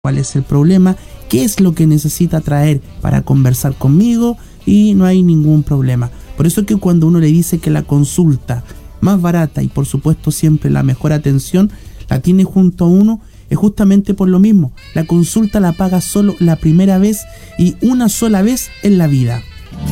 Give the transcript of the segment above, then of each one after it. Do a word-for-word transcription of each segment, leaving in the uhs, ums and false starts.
cuál es el problema, qué es lo que necesita traer para conversar conmigo y no hay ningún problema. Por eso es que cuando uno le dice que la consulta más barata y por supuesto siempre la mejor atención la tiene junto a uno, es justamente por lo mismo. La consulta la paga solo la primera vez y una sola vez en la vida.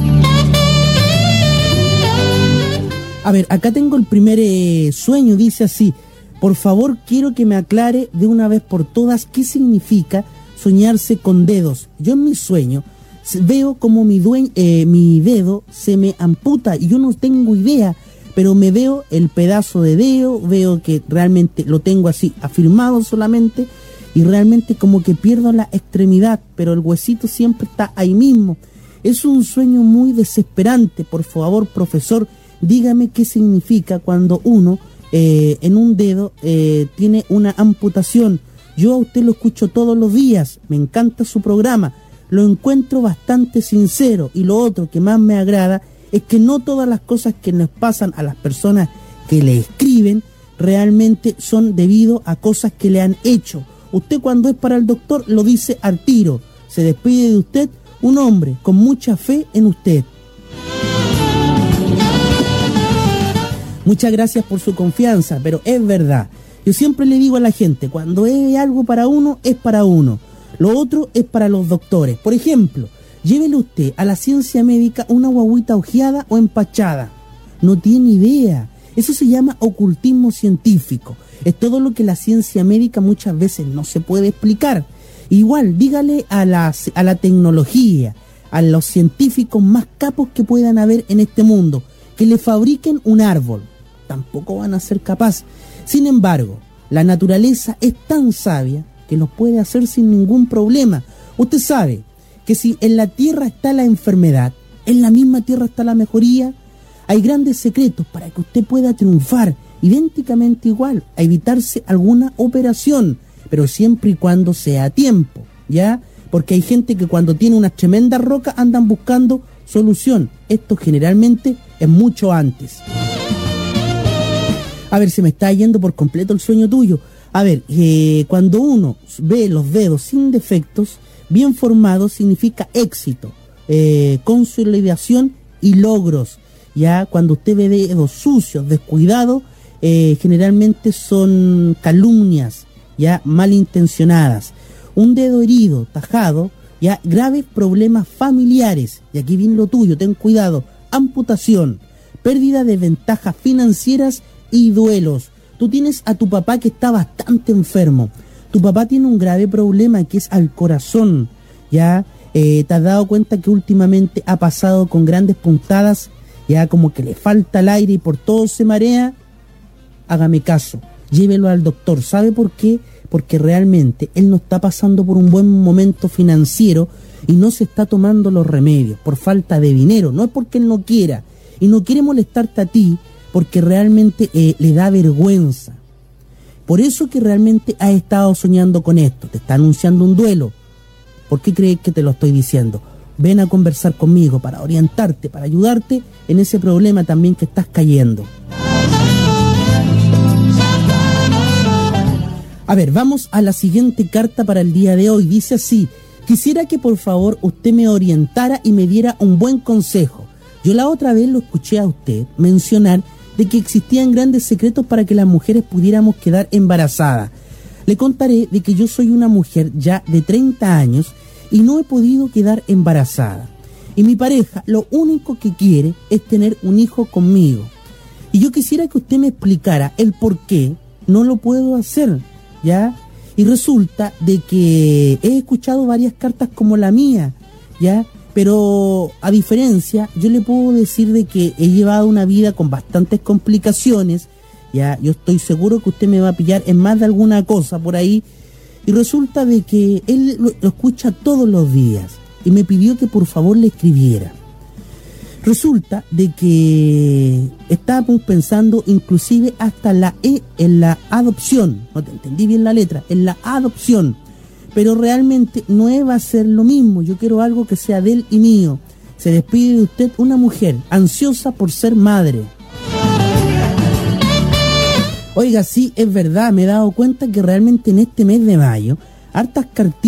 A ver, acá tengo el primer eh, sueño, dice así: por favor, quiero que me aclare de una vez por todas qué significa soñarse con dedos. Yo en mi sueño veo como mi, due- eh, mi dedo se me amputa y yo no tengo idea, pero me veo el pedazo de dedo, veo que realmente lo tengo así afirmado solamente y realmente como que pierdo la extremidad, pero el huesito siempre está ahí mismo. Es un sueño muy desesperante. Por favor, profesor, dígame qué significa cuando uno eh, en un dedo eh, tiene una amputación. Yo a usted lo escucho todos los días, me encanta su programa, lo encuentro bastante sincero, y lo otro que más me agrada es que no todas las cosas que nos pasan a las personas que le escriben realmente son debido a cosas que le han hecho. Usted cuando es para el doctor lo dice al tiro. Se despide de usted un hombre con mucha fe en usted. Muchas gracias por su confianza, pero es verdad. Yo siempre le digo a la gente, cuando es algo para uno, es para uno. Lo otro es para los doctores. Por ejemplo, llévele usted a la ciencia médica una guagüita ojeada o empachada. No tiene idea. Eso se llama ocultismo científico. Es todo lo que la ciencia médica muchas veces no se puede explicar. Igual, dígale a la, a la tecnología, a los científicos más capos que puedan haber en este mundo, que le fabriquen un árbol. Tampoco van a ser capaces. Sin embargo, la naturaleza es tan sabia que los puede hacer sin ningún problema. Usted sabe que si en la tierra está la enfermedad, en la misma tierra está la mejoría. Hay grandes secretos para que usted pueda triunfar idénticamente igual, a evitarse alguna operación, pero siempre y cuando sea a tiempo, ¿ya? Porque hay gente que cuando tiene una tremenda roca andan buscando solución. Esto generalmente es mucho antes. A ver, se me está yendo por completo el sueño tuyo. A ver, eh, cuando uno ve los dedos sin defectos, bien formados, significa éxito, eh, consolidación y logros. Ya cuando usted ve dedos sucios, descuidados, eh, generalmente son calumnias, ya malintencionadas. Un dedo herido, tajado, ya graves problemas familiares. Y aquí viene lo tuyo, ten cuidado. Amputación, pérdida de ventajas financieras y duelos. Tú tienes a tu papá que está bastante enfermo. Tu papá tiene un grave problema que es al corazón. Ya eh, te has dado cuenta que últimamente ha pasado con grandes puntadas, ya como que le falta el aire y por todo se marea. Hágame caso, llévelo al doctor. ¿Sabe por qué? Porque realmente él no está pasando por un buen momento financiero y no se está tomando los remedios por falta de dinero. No es porque él no quiera y no quiere molestarte a ti, porque realmente eh, le da vergüenza. Por eso que realmente has estado soñando con esto. Te está anunciando un duelo. ¿Por qué crees que te lo estoy diciendo? Ven a conversar conmigo para orientarte, para ayudarte en ese problema también que estás cayendo. A ver, vamos a la siguiente carta para el día de hoy. Dice así: quisiera que por favor usted me orientara y me diera un buen consejo. Yo la otra vez lo escuché a usted mencionar de que existían grandes secretos para que las mujeres pudiéramos quedar embarazadas. Le contaré de que yo soy una mujer ya de treinta años y no he podido quedar embarazada. Y mi pareja lo único que quiere es tener un hijo conmigo. Y yo quisiera que usted me explicara el por qué no lo puedo hacer, ¿ya? Y resulta de que he escuchado varias cartas como la mía, ¿ya? Pero a diferencia, yo le puedo decir de que he llevado una vida con bastantes complicaciones, ya, yo estoy seguro que usted me va a pillar en más de alguna cosa por ahí, y resulta de que él lo, lo escucha todos los días, y me pidió que por favor le escribiera. Resulta de que estábamos pensando inclusive hasta la E en la adopción, no te entendí bien la letra, en la adopción. Pero realmente no va a ser lo mismo. Yo quiero algo que sea de él y mío. Se despide de usted una mujer ansiosa por ser madre. Oiga, sí, es verdad, me he dado cuenta que realmente en este mes de mayo hartas cartillas